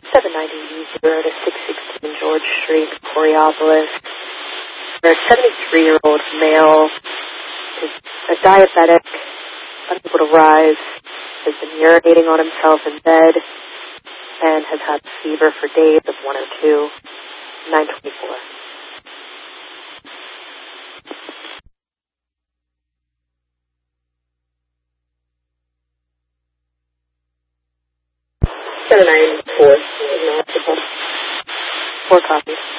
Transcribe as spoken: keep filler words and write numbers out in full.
seven ninety to six sixteen George Street, Coriopolis. For a seventy-three-year-old male is a diabetic, unable to rise, has been urinating on himself in bed, and has had fever for days of one oh two, nine twenty-four. seven nine four. Four copies.